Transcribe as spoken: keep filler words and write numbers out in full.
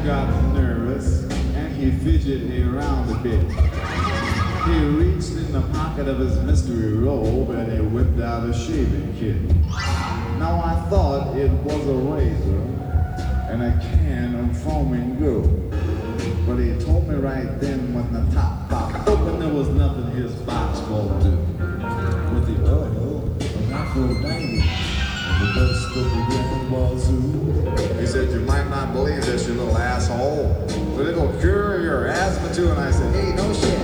got nervous and he fidgeted around a bit. He reached in the pocket of his mystery robe and he whipped out a shaving kit. Now I thought it was a razor and a can of foaming gold. But he told me right then when the top popped open there was nothing his box won't do. With the oil of Aphrodite and the dust of the Grand Wazoo. He said, you might not believe this, you little asshole, but it'll cure your asthma too. And I said, hey, no shit.